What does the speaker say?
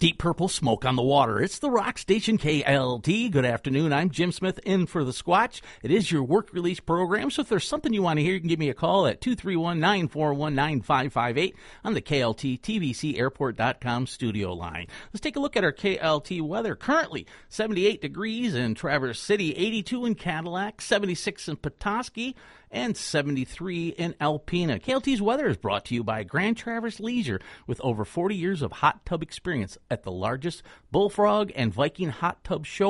Deep Purple Smoke on the Water. It's the rock station KLT. Good afternoon. I'm Jim Smith in for the Squatch. It is your work release program, so if there's something you want to hear, you can give me a call at 231-941-9558 on the KLT TVC Airport.com studio line. Let's take a look at our KLT weather. Currently, 78 degrees in Traverse City, 82 in Cadillac, 76 in Petoskey, and 73 in Alpena. KLT's weather is brought to you by Grand Traverse Leisure, with over 40 years of hot tub experience at the largest Bullfrog and Viking hot tub show